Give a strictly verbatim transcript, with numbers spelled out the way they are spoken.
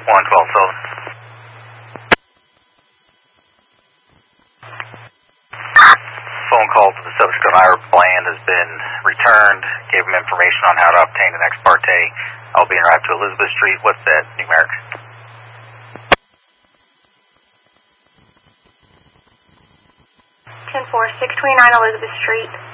one twelve Sullivan. Phone call to the subject of Ira Bland has been returned. Gave him information on how to obtain an ex parte. I'll be en route to Elizabeth Street. What's that numeric? ten four, six twenty-nine Elizabeth Street.